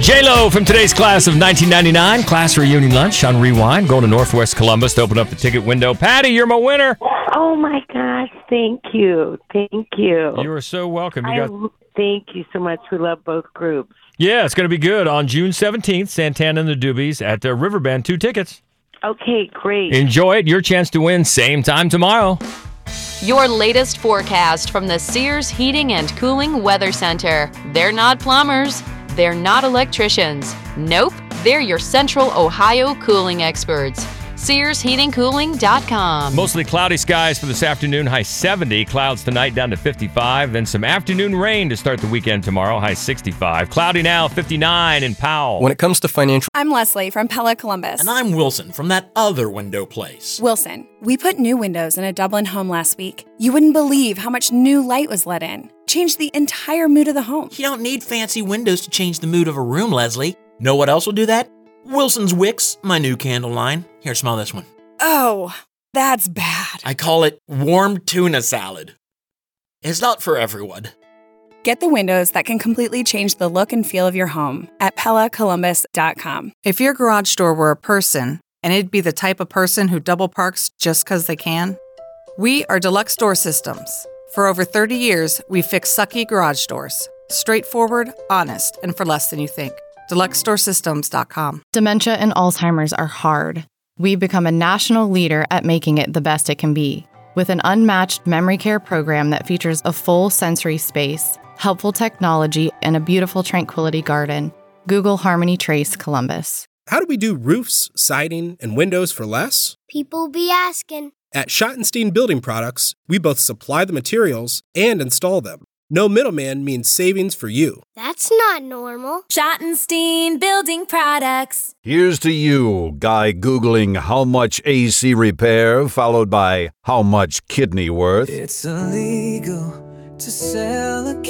J-Lo from today's class of 1999. Class reunion lunch on Rewind. Going to Northwest Columbus to open up the ticket window. Patty, you're my winner. Oh, my gosh. Thank you. Thank you. You are so welcome. Thank you so much. We love both groups. Yeah, it's going to be good. On June 17th, Santana and the Doobies at Riverbend. 2 tickets. Okay, great. Enjoy it. Your chance to win same time tomorrow. Your latest forecast from the Sears Heating and Cooling Weather Center. They're not plumbers. They're not electricians. Nope, they're your Central Ohio cooling experts. SearsHeatingCooling.com. Mostly cloudy skies for this afternoon, high 70. Clouds tonight down to 55. Then some afternoon rain to start the weekend tomorrow, high 65. Cloudy now, 59 in Powell. When it comes to financial... I'm Leslie from Pella Columbus. And I'm Wilson from that other window place. Wilson, we put new windows in a Dublin home last week. You wouldn't believe how much new light was let in. Changed the entire mood of the home. You don't need fancy windows to change the mood of a room, Leslie. Know what else will do that? Wilson's Wicks, my new candle line. Here, smell this one. Oh, that's bad. I call it warm tuna salad. It's not for everyone. Get the windows that can completely change the look and feel of your home at PellaColumbus.com. If your garage door were a person, and it'd be the type of person who double parks just because they can, we are Deluxe Door Systems. For over 30 years, we fix sucky garage doors. Straightforward, honest, and for less than you think. DeluxeDoorSystems.com. Dementia and Alzheimer's are hard. We've become a national leader at making it the best it can be. With an unmatched memory care program that features a full sensory space, helpful technology, and a beautiful tranquility garden. Google Harmony Trace Columbus. How do we do roofs, siding, and windows for less? People be asking. At Schottenstein Building Products, we both supply the materials and install them. No middleman means savings for you. That's not normal. Schottenstein Building Products. Here's to you, guy Googling how much AC repair, followed by how much kidney worth. It's illegal to sell a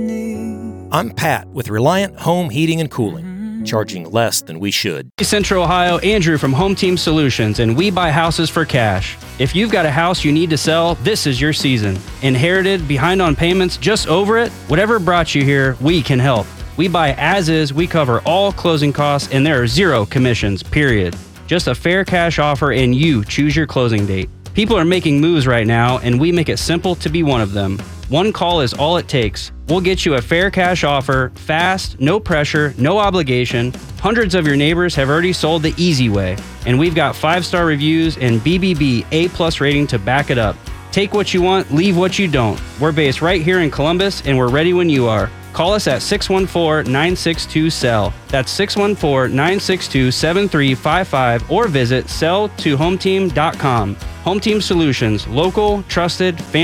kidney. I'm Pat with Reliant Home Heating and Cooling. Charging less than we should. Central Ohio, Andrew from Home Team Solutions, and we buy houses for cash. If you've got a house you need to sell, this is your season. Inherited, behind on payments, just over it? Whatever brought you here, we can help. We buy as is, we cover all closing costs, and there are 0 commissions, period. Just a fair cash offer and you choose your closing date. People are making moves right now, and we make it simple to be one of them. One call is all it takes. We'll get you a fair cash offer, fast, no pressure, no obligation. Hundreds of your neighbors have already sold the easy way, and we've got 5-star reviews and BBB A+ rating to back it up. Take what you want, leave what you don't. We're based right here in Columbus, and we're ready when you are. Call us at 614-962-SELL. That's 614-962-7355 or visit selltohometeam.com. Home Team Solutions, local, trusted, family.